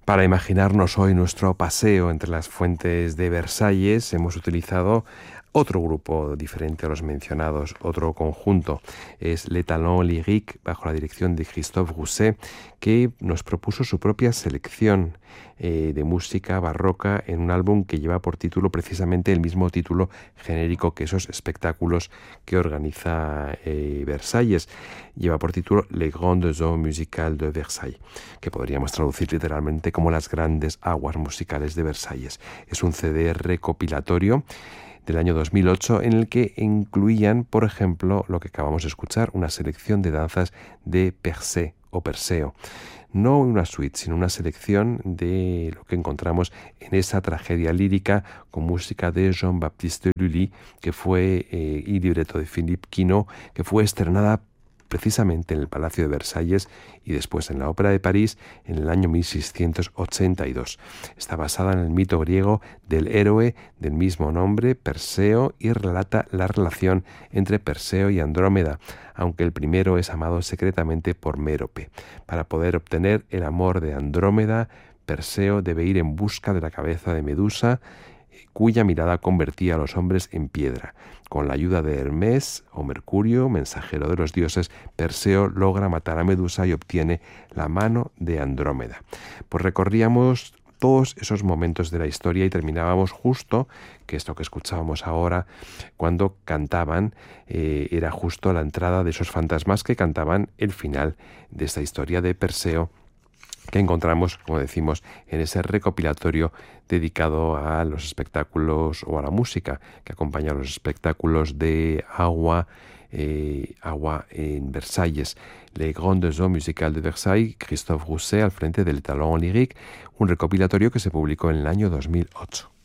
Para imaginarnos hoy nuestro paseo entre las fuentes de Versalles, hemos utilizado otro grupo diferente a los mencionados, otro conjunto. Es Les Talents Lyriques, bajo la dirección de Christophe Rousset, que nos propuso su propia selección de música barroca en un álbum que lleva por título precisamente el mismo título genérico que esos espectáculos que organiza Versalles. Lleva por título Les Grandes Eaux Musicales de Versailles, que podríamos traducir literalmente como Las Grandes Aguas Musicales de Versalles. Es un CD recopilatorio del año 2008 en el que incluían, por ejemplo, lo que acabamos de escuchar, una selección de danzas de Persée o Perseo. No una suite, sino una selección de lo que encontramos en esa tragedia lírica con música de Jean-Baptiste Lully, que fue y libreto de Philippe Quinault, que fue estrenada precisamente en el Palacio de Versalles y después en la Ópera de París en el año 1682. Está basada en el mito griego del héroe del mismo nombre, Perseo, y relata la relación entre Perseo y Andrómeda, aunque el primero es amado secretamente por Mérope. Para poder obtener el amor de Andrómeda, Perseo debe ir en busca de la cabeza de Medusa, cuya mirada convertía a los hombres en piedra. Con la ayuda de Hermes o Mercurio, mensajero de los dioses, Perseo logra matar a Medusa y obtiene la mano de Andrómeda. Pues recorríamos todos esos momentos de la historia y terminábamos justo, que esto que escuchábamos ahora, cuando cantaban, era justo la entrada de esos fantasmas que cantaban el final de esta historia de Perseo, que encontramos, como decimos, en ese recopilatorio dedicado a los espectáculos o a la música que acompaña a los espectáculos de agua en Versalles. Les Grandes Eaux Musicales de Versailles, Christophe Rousset al frente del Les Talents Lyriques, un recopilatorio que se publicó en el año 2008.